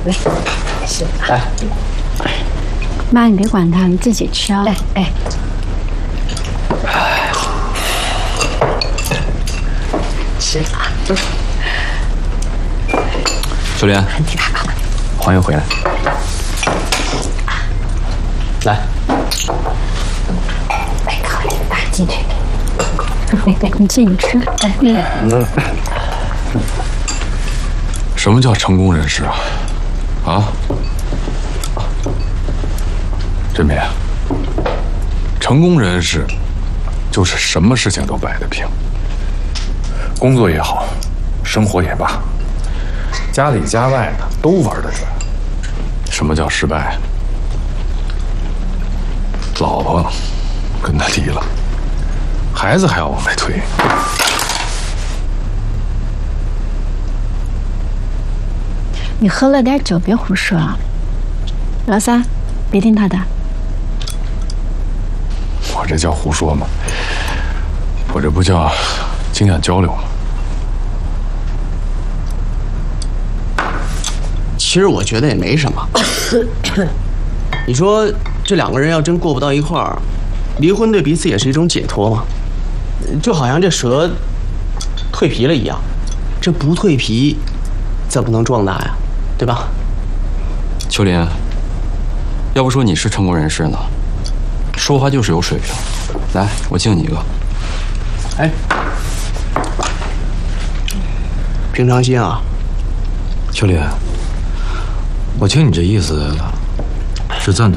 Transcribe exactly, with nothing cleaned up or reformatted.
来，是来。 妈，你别管他，你自己吃啊。 来，哎。吃啊！ 秀莲，欢迎回来。来。 来，烤这个大进去。 来来，你自己吃。哎， 嗯。 什么叫成功人士啊？啊？振民，成功人士就是什么事情都摆得平，工作也好，生活也罢，家里家外的都玩得转。什么叫失败？老婆跟他离了，孩子还要往外推。 你喝了点酒，别胡说啊。老三，别听他的。 我这叫胡说吗？我这不叫经验交流吗？ 其实我觉得也没什么。你说这两个人要真过不到一块儿，离婚对彼此也是一种解脱嘛。就好像这蛇蜕皮了一样，这不蜕皮，怎么能壮大呀？对吧？ 秋林，要不说你是成功人士呢，说话就是有水平。来，我敬你一个。 哎，平常心啊。 秋林，我听你这意思是赞同。